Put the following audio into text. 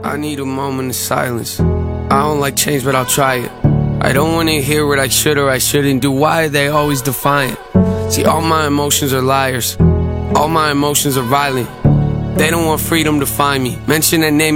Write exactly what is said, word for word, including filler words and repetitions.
I need a moment of silence. I don't like change, but I'll try it. I don't wanna hear what I should or I shouldn't do. Why are they always defiant? See, all my emotions are liars. All my emotions are violent. They don't want freedom to find me. Mention a name